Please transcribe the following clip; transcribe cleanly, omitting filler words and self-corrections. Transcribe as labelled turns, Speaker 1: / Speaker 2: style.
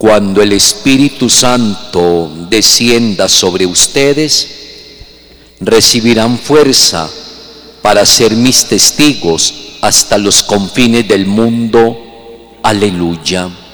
Speaker 1: Cuando el Espíritu Santo descienda sobre ustedes, recibirán fuerza para ser mis testigos hasta los confines del mundo. Aleluya.